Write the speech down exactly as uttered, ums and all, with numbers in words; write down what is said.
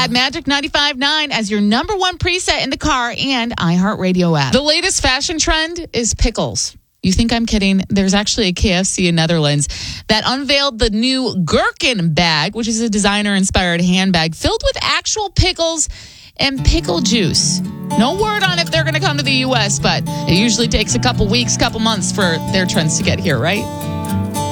got Magic ninety-five point nine as your number one preset in the car and iHeartRadio app. The latest fashion trend is pickles. You think I'm kidding? There's actually a K F C in Netherlands that unveiled the new Gherkin bag, which is a designer-inspired handbag filled with actual pickles and pickle juice. No word on if they're going to come to the U S, but it usually takes a couple weeks, couple months for their trends to get here, right?